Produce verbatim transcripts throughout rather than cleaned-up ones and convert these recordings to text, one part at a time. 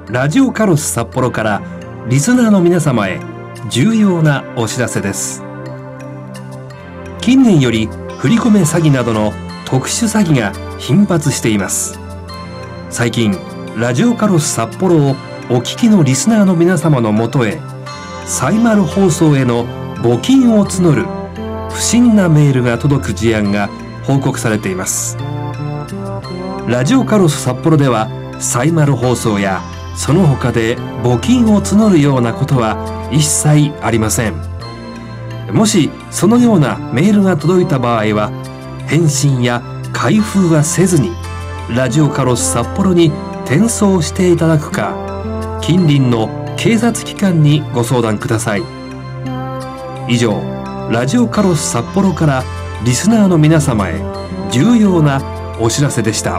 ラジオカロス札幌からリスナーの皆様へ重要なお知らせです。近年より振り込め詐欺などの特殊詐欺が頻発しています。最近ラジオカロス札幌をお聞きのリスナーの皆様のもとへ、サイマル放送への募金を募る不審なメールが届く事案が報告されています。ラジオカロス札幌ではサイマル放送やその他で募金を募るようなことは一切ありません。もしそのようなメールが届いた場合は、返信や開封はせずにラジオカロス札幌に転送していただくか、近隣の警察機関にご相談ください。以上、ラジオカロス札幌からリスナーの皆様へ重要なお知らせでした。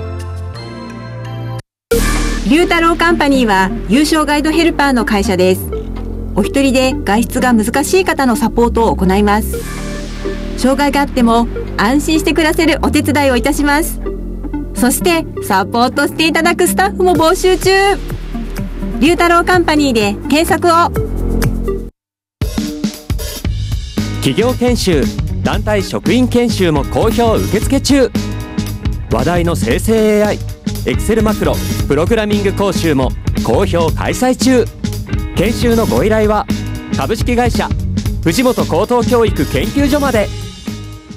龍太郎カンパニーは有償ガイドヘルパーの会社です。お一人で外出が難しい方のサポートを行います。障害があっても安心して暮らせるお手伝いをいたします。そしてサポートしていただくスタッフも募集中。龍太郎カンパニーで検索を。 企業研修、団体職員研修も好評受付中。話題の生成 エーアイ、エクセルマクロ、プログラミング講習も好評開催中。研修のご依頼は株式会社藤本高等教育研究所まで。